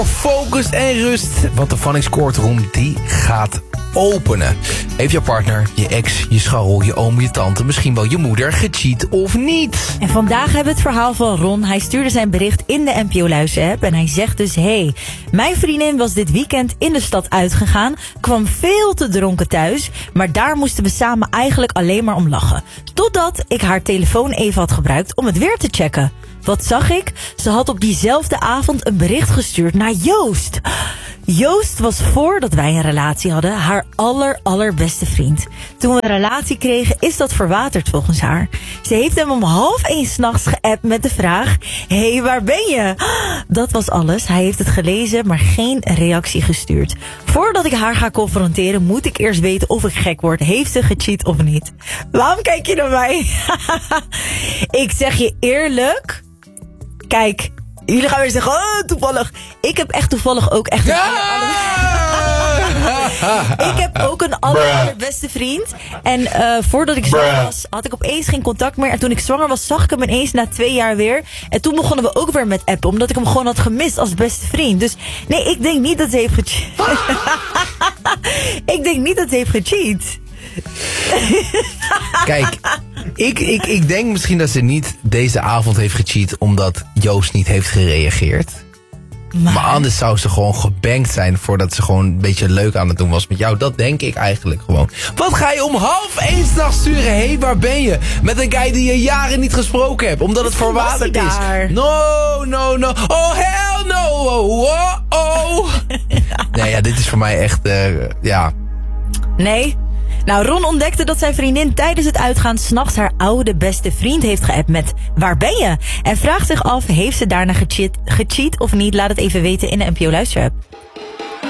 Focus en rust, want de Funny Courtroom die gaat openen. Heeft jouw partner, je ex, je scharrel, je oom, je tante, misschien wel je moeder gecheat of niet? En vandaag hebben we het verhaal van Ron. Hij stuurde zijn bericht in de NPO Luister-app en hij zegt dus: hey, mijn vriendin was dit weekend in de stad uitgegaan, kwam veel te dronken thuis, maar daar moesten we samen eigenlijk alleen maar om lachen. Totdat ik haar telefoon even had gebruikt om het weer te checken. Wat zag ik? Ze had op diezelfde avond een bericht gestuurd naar Joost. Joost was voordat wij een relatie hadden haar allerbeste vriend. Toen we een relatie kregen is dat verwaterd volgens haar. Ze heeft hem om 12:30 s'nachts geappt met de vraag: hey, waar ben je? Dat was alles. Hij heeft het gelezen, maar geen reactie gestuurd. Voordat ik haar ga confronteren moet ik eerst weten of ik gek word. Heeft ze gecheat of niet? Waarom kijk je naar mij? Ik zeg je eerlijk. Kijk, jullie gaan weer zeggen, oh, toevallig. Ik heb echt toevallig ook echt ik heb ook een allerbeste vriend. En voordat ik zwanger was, had ik opeens geen contact meer. En toen ik zwanger was, zag ik hem ineens na 2 jaar weer. En toen begonnen we ook weer met appen, omdat ik hem gewoon had gemist als beste vriend. Dus nee, ik denk niet dat ze heeft gecheat. Ik denk niet dat ze heeft gecheat. Kijk, ik denk misschien dat ze niet deze avond heeft gecheat omdat Joost niet heeft gereageerd. Maar anders zou ze gewoon gebankt zijn voordat ze gewoon een beetje leuk aan het doen was met jou. Dat denk ik eigenlijk gewoon. Wat ga je om 12:30 s'nachts sturen? Hé, hey, waar ben je? Met een guy die je jaren niet gesproken hebt. Omdat het verwaterd is. No. Oh, hell no. Oh. Nee, ja, dit is voor mij echt, ja. Nee. Nou, Ron ontdekte dat zijn vriendin tijdens het uitgaan 's nachts haar oude beste vriend heeft geappt met: waar ben je? En vraagt zich af, heeft ze daarna gecheat of niet? Laat het even weten in de NPO Luister-app.